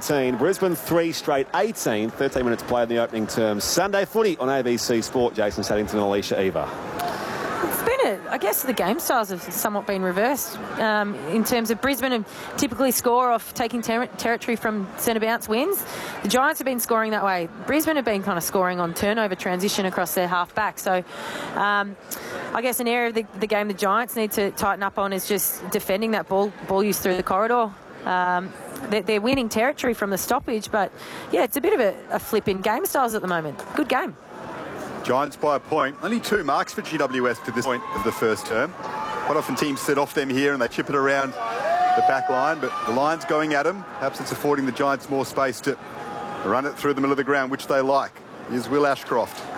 19, Brisbane 3 straight 18, 13 minutes played in the opening term. Sunday footy on ABC Sport. Jason Saddington and Alicia Eva. It's been I guess the game styles have somewhat been reversed in terms of Brisbane and typically score off taking territory from centre bounce wins. The Giants have been scoring that way. Brisbane have been kind of scoring on turnover transition across their half back. So I guess an area of the game the Giants need to tighten up on is just defending that ball use through the corridor. They're winning territory from the stoppage, but yeah, it's a bit of a flip in game styles at the moment. Good game. Giants by a point. Only 2 marks for GWS to this point of the first term. Quite often teams set off them here and they chip it around the back line, but the line's going at them. Perhaps it's affording the Giants more space to run it through the middle of the ground, which they like. Here's Will Ashcroft.